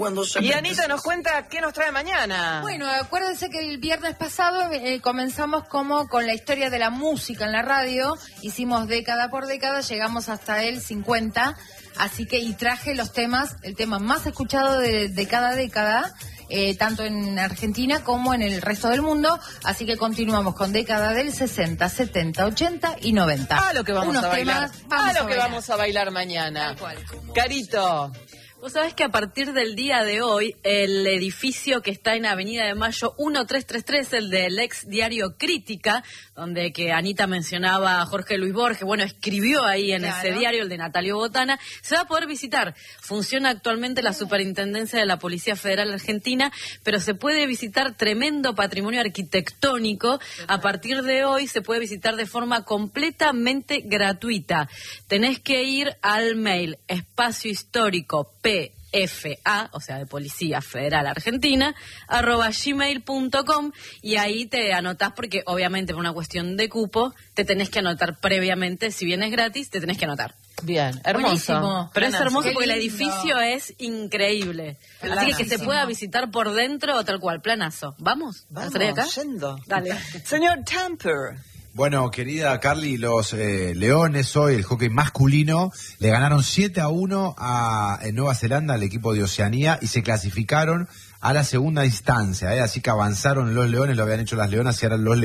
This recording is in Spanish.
Y Anita nos cuenta qué nos trae mañana. Bueno, acuérdense que el viernes pasado comenzamos como con la historia de la música en la radio. Hicimos década por década, llegamos hasta el 50. Así que, y traje los temas, el tema más escuchado de cada década, tanto en Argentina como en el resto del mundo. Así que continuamos con década del 60, 70, 80 y 90. A lo que vamos a bailar. Vamos a bailar mañana. Tal cual. Carito. Vos sabés que a partir del día de hoy, el edificio que está en Avenida de Mayo 1333, el del ex diario Crítica, donde que Anita mencionaba a Jorge Luis Borges, bueno, escribió ahí en ese diario, el de Natalio Botana, se va a poder visitar. Funciona actualmente la Superintendencia de la Policía Federal Argentina, pero se puede visitar, tremendo patrimonio arquitectónico. A partir de hoy se puede visitar de forma completamente gratuita. Tenés que ir al mail espacio histórico PFA, o sea, de Policía Federal Argentina, @gmail.com, y ahí te anotás porque obviamente por una cuestión de cupo te tenés que anotar previamente. Si bien es gratis, te tenés que anotar. Bien, hermoso. Buenísimo. Pero es hermoso Qué porque el lindo. edificio es increíble. Así que se pueda visitar por dentro, tal cual, planazo. ¿Vamos? Vamos, ¿Estaré acá? yendo. Dale. Señor Tamper. Bueno, querida Carly, los Leones hoy, el hockey masculino, le ganaron 7-1 en Nueva Zelanda al equipo de Oceanía y se clasificaron a la segunda instancia, así que avanzaron los Leones, lo habían hecho las Leonas y ahora los Leones.